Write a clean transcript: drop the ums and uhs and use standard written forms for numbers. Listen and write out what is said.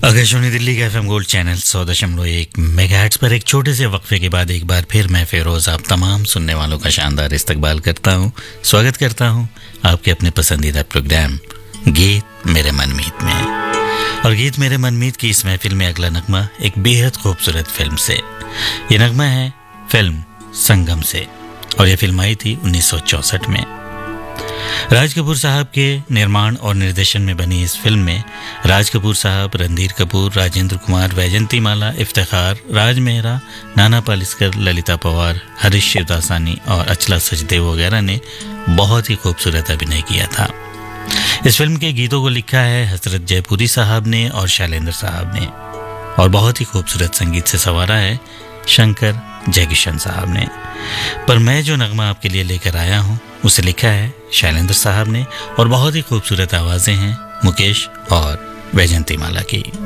आकाशवाणी दिल्ली का FM gold channel 100.1 megahertz पर एक छोटे से वक्फे के बाद एक बार फिर मैं फेरोज आप तमाम सुनने वालों का शानदार इस्तकबाल करता हूँ, स्वागत करता हूँ आपके अपने पसंदीदा प्रोग्राम गीत मेरे मनमीत में। और गीत मेरे मनमीत की इस महफिल में अगला नगमा एक बेहद खूबसूरत फिल्म से। ये नगमा है फिल्म संगम से और ये फिल्म आई थी 1964 में। राज कपूर साहब के निर्माण और निर्देशन में बनी इस फिल्म में राज कपूर साहब, रणधीर कपूर, राजेंद्र कुमार, वैजंती माला, इफ्तिखार, राज मेहरा, नाना पालिस्कर, ललिता पवार, हरीश शिवदासानी और अचला सचदेव वगैरह ने बहुत ही खूबसूरत अभिनय किया था। इस फिल्म के गीतों को लिखा है हसरत जयपुरी साहब ने और शैलेंद्र साहब ने और बहुत ही खूबसूरत संगीत से संवारा है शंकर जयकिशन साहब ने। पर मैं जो नगमा आपके लिए लेकर आया हूँ उसे लिखा है शैलेंद्र साहब ने और बहुत ही खूबसूरत आवाज़ें हैं मुकेश और वैजंती माला की।